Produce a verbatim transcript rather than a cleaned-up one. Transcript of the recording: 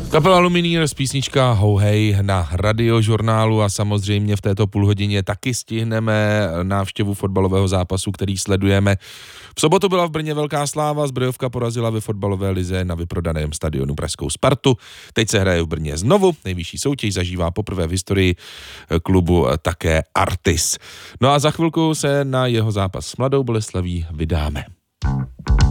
Kapela Lumineers, písnička Ho Hej na Radiožurnálu a samozřejmě v této půlhodině taky stihneme návštěvu fotbalového zápasu, který sledujeme. V sobotu byla v Brně velká sláva, Zbrojovka porazila ve fotbalové lize na vyprodaném stadionu pražskou Spartu. Teď se hraje v Brně znovu, nejvyšší soutěž zažívá poprvé v historii klubu také Artis. No a za chvilku se na jeho zápas s Mladou Boleslaví vydáme.